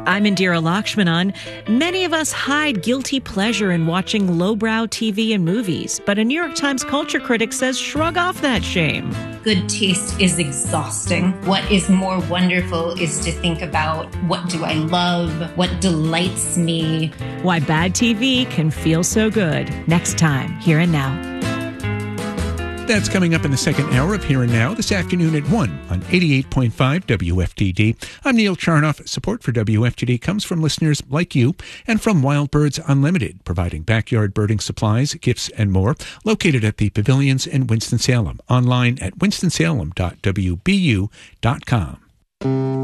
I'm Indira Lakshmanan. Many of us hide guilty pleasure in watching lowbrow TV and movies, but a New York Times culture critic says shrug off that shame. Good taste is exhausting. What is more wonderful is to think about, what do I love? What delights me? Why bad TV can feel so good. Next time, Here and Now. That's coming up in the second hour of Here and Now this afternoon at 1 on 88.5 WFTD. I'm Neil Charnoff. Support for WFTD comes from listeners like you and from Wild Birds Unlimited, providing backyard birding supplies, gifts, and more, located at the Pavilions in Winston-Salem. Online at winstonsalem.wbu.com.